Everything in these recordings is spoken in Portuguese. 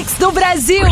Mix do Brasil.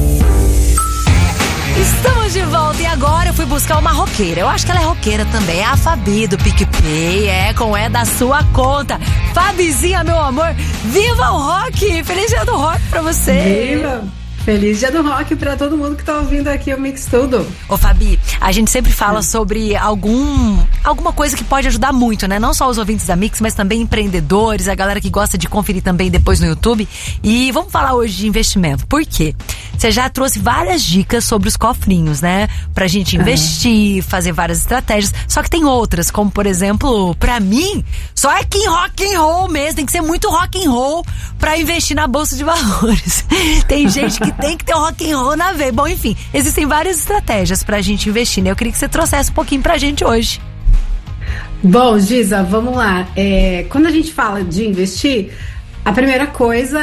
Estamos de volta e agora eu fui buscar uma roqueira. Eu acho que ela é roqueira também. É a Fabi do PicPay. É da sua conta. Fabizinha, meu amor, viva o rock! Feliz dia do rock pra você! Viva! Feliz dia do rock pra todo mundo que tá ouvindo aqui o Mix Tudo. Ô Fabi, a gente sempre fala sobre alguma coisa que pode ajudar muito, né? Não só os ouvintes da Mix, mas também empreendedores, a galera que gosta de conferir também depois no YouTube. E vamos falar hoje de investimento. Por quê? Você já trouxe várias dicas sobre os cofrinhos, né? Pra gente investir, fazer várias estratégias. Só que tem outras, como por exemplo, pra mim, só é que em rock and roll mesmo. Tem que ser muito rock and roll pra investir na Bolsa de Valores. Tem gente que tem que ter o rock and roll na veia. Bom, enfim, existem várias estratégias pra gente investir, né? Eu queria que você trouxesse um pouquinho pra gente hoje. Bom, Giza, vamos lá. Quando a gente fala de investir, a primeira coisa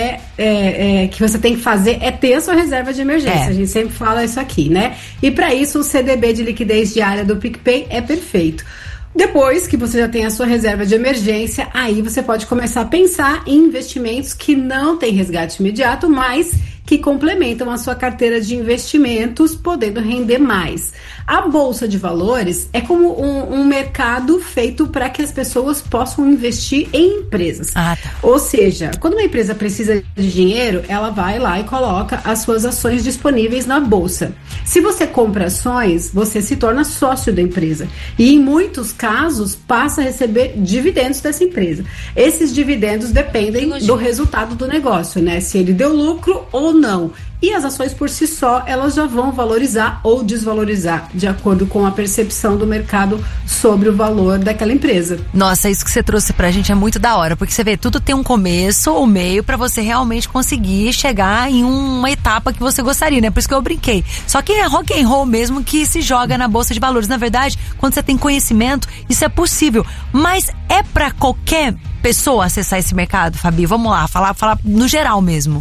que você tem que fazer é ter a sua reserva de emergência. A gente sempre fala isso aqui, né? E para isso, o CDB de liquidez diária do PicPay é perfeito. Depois que você já tem a sua reserva de emergência, aí você pode começar a pensar em investimentos que não têm resgate imediato, mas que complementam a sua carteira de investimentos, podendo render mais. A Bolsa de Valores é como um mercado feito para que as pessoas possam investir em empresas. Ou seja, quando uma empresa precisa de dinheiro, ela vai lá e coloca as suas ações disponíveis na Bolsa. Se você compra ações, você se torna sócio da empresa e, em muitos casos, passa a receber dividendos dessa empresa. Esses dividendos dependem do resultado do negócio, né? Se ele deu lucro ou não. E as ações por si só, elas já vão valorizar ou desvalorizar, de acordo com a percepção do mercado sobre o valor daquela empresa. Nossa, isso que você trouxe pra gente é muito da hora, porque você vê, tudo tem um começo, um meio, pra você realmente conseguir chegar em uma etapa que você gostaria, né? Por isso que eu brinquei. Só que é rock and roll mesmo que se joga na Bolsa de Valores. Na verdade, quando você tem conhecimento, isso é possível. Mas é pra qualquer pessoa acessar esse mercado, Fabi? Vamos lá, falar no geral mesmo.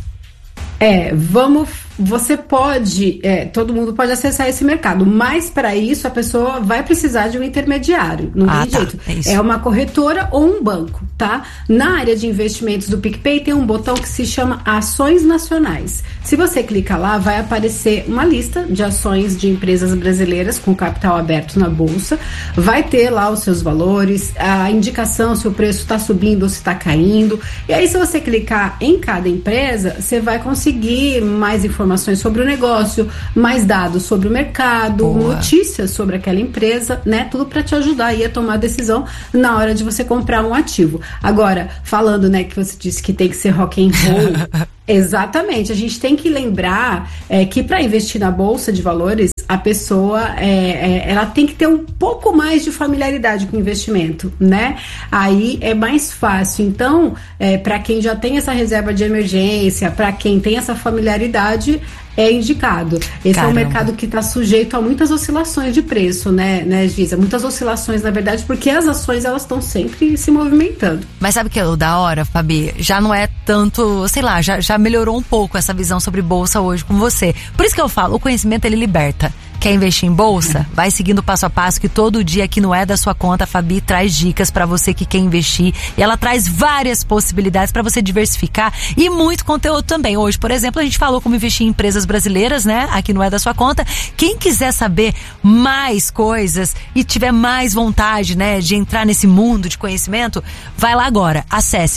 Você pode, todo mundo pode acessar esse mercado, mas para isso a pessoa vai precisar de um intermediário, não tem jeito. É uma corretora ou um banco, tá? Na área de investimentos do PicPay tem um botão que se chama Ações Nacionais. Se você clicar lá, vai aparecer uma lista de ações de empresas brasileiras com capital aberto na bolsa, vai ter lá os seus valores, a indicação se o preço está subindo ou se está caindo, e aí se você clicar em cada empresa, você vai conseguir mais informações sobre o negócio, mais dados sobre o mercado, notícias sobre aquela empresa, né? Tudo para te ajudar aí a tomar a decisão na hora de você comprar um ativo. Agora, falando, né, que você disse que tem que ser rock and roll, exatamente, a gente tem que lembrar que para investir na Bolsa de Valores, a pessoa ela tem que ter um pouco mais de familiaridade com o investimento, né? Aí é mais fácil. Então, para quem já tem essa reserva de emergência, para quem tem essa familiaridade, é indicado. Esse é um mercado que está sujeito a muitas oscilações de preço, né, Giza? Muitas oscilações, na verdade, porque as ações, elas estão sempre se movimentando. Mas sabe o que é o da hora, Fabi? Já não é tanto, sei lá, já melhorou um pouco essa visão sobre bolsa hoje com você. Por isso que eu falo, o conhecimento, ele liberta. Quer investir em bolsa? Vai seguindo passo a passo, que todo dia aqui no É da Sua Conta, a Fabi traz dicas pra você que quer investir, e ela traz várias possibilidades pra você diversificar e muito conteúdo também. Hoje, por exemplo, a gente falou como investir em empresas brasileiras, né? Aqui no É da Sua Conta. Quem quiser saber mais coisas e tiver mais vontade, né, de entrar nesse mundo de conhecimento, vai lá agora. Acesse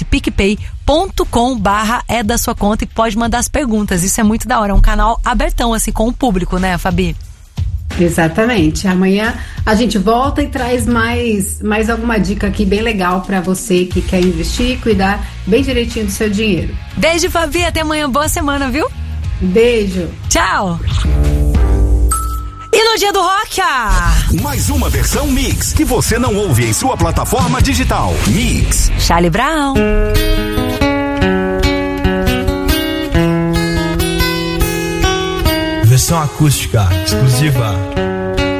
picpay.com/é da sua conta e pode mandar as perguntas. Isso é muito da hora. É um canal abertão, assim, com o público, né, Fabi? Exatamente. Amanhã a gente volta e traz mais alguma dica aqui bem legal pra você que quer investir e cuidar bem direitinho do seu dinheiro. Beijo, Fabi. Até amanhã. Boa semana, viu? Beijo. Tchau. E no Dia do Rock, mais uma versão Mix que você não ouve em sua plataforma digital. Mix. Charlie Brown. Versão acústica exclusiva